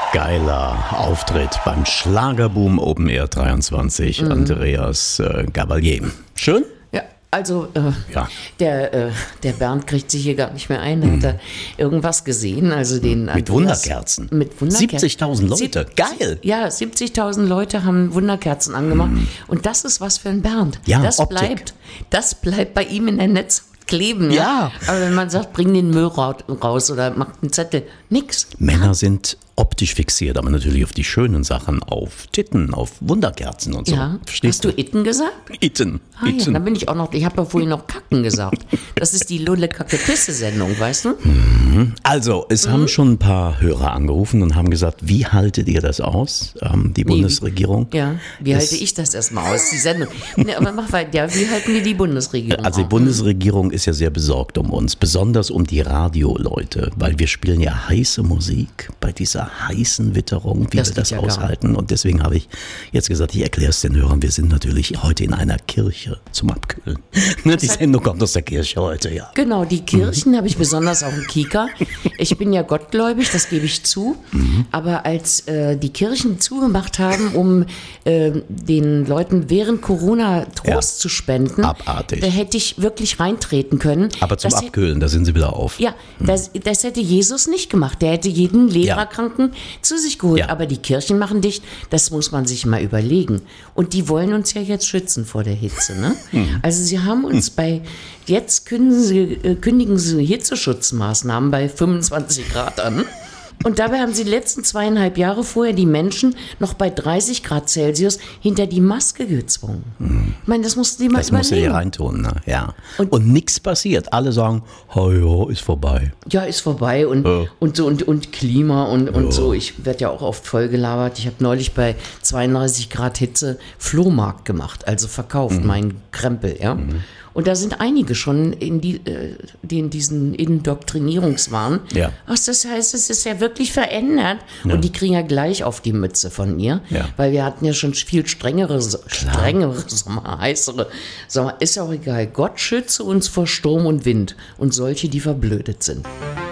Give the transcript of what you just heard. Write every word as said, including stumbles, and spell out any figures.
Geiler Auftritt beim Schlagerboom Open Air dreiundzwanzig, mhm. Andreas äh, Gabalier. Schön? Ja, also äh, ja. Der, äh, der Bernd kriegt sich hier gar nicht mehr ein. Da mhm. hat er irgendwas gesehen. Also den mit Andreas, Wunderkerzen. Mit Wunderkerzen. siebzigtausend Leute. Sieb- Geil. Ja, siebzigtausend Leute haben Wunderkerzen angemacht. Mhm. Und das ist was für ein Bernd. Ja, das Optik. bleibt, das bleibt bei ihm in der Netz kleben. Ja. ja. Aber wenn man sagt, bring den Müll raus oder mach einen Zettel, nix. Männer sind optisch fixiert, aber natürlich auf die schönen Sachen, auf Titten, auf Wunderkerzen und so. Ja. Verstehst Hast du Itten gesagt? Itten. Ah, Itten. ja, dann bin ich auch noch, ich habe ja vorhin noch Kacken gesagt. Das ist die Lulle-Kacke-Pisse-Sendung, weißt du? Also, es Mhm. haben schon ein paar Hörer angerufen und haben gesagt, wie haltet ihr das aus, ähm, die Bundesregierung? Ja, wie Es- halte ich das erstmal aus, die Sendung? Nee, aber mach weiter, ja, wie halten wir die Bundesregierung Also die auf? Bundesregierung ist ja sehr besorgt um uns, besonders um die Radioleute, weil wir spielen ja heiße Musik bei dieser heißen Witterung, wie Das wir das geht ja gar aushalten. Und deswegen habe ich jetzt gesagt, ich erkläre es den Hörern, wir sind natürlich heute in einer Kirche zum Abkühlen. Ne, die hat- Sendung kommt aus der Kirche heute, ja. Genau, die Kirchen habe ich besonders auf dem Kieker. Ich bin ja gottgläubig, das gebe ich zu. Mhm. Aber als äh, die Kirchen zugemacht haben, um äh, den Leuten während Corona Trost Ja. zu spenden, Abartig. da hätte ich wirklich reintreten können. Aber zum Das hätte- Abkühlen, da sind sie wieder auf. Ja, das, das hätte Jesus nicht gemacht. Der hätte jeden Leberkranken zu sich geholt. Ja. Aber die Kirchen machen dicht. Das muss man sich mal überlegen. Und die wollen uns ja jetzt schützen vor der Hitze. Ne? Also sie haben uns bei, jetzt kündigen sie, äh, kündigen sie Hitzeschutzmaßnahmen bei fünfundzwanzig Grad an. Und dabei haben sie die letzten zweieinhalb Jahre vorher die Menschen noch bei dreißig Grad Celsius hinter die Maske gezwungen. Ich meine, das mussten die mal Das musst du überlegen. hier reintun, ne? Ja. Und, Und- nichts passiert. Alle sagen, oh ja, ist vorbei. Ja, ist vorbei und, Ja. und so und, und Klima und, und so. Ich werde ja auch oft vollgelabert. Ich habe neulich bei zweiunddreißig Grad Hitze Flohmarkt gemacht, also verkauft, meinen Krempel, ja. Und da sind einige schon in, die, äh, die in diesen Indoktrinierungswahn. Ja. Ach, das heißt, es ist ja wirklich verändert. Und die kriegen ja gleich auf die Mütze von mir. Ja. Weil wir hatten ja schon viel strengere, strengere Sommer, heißere Sommer. Ist ja auch egal. Gott schütze uns vor Sturm und Wind und solche, die verblödet sind.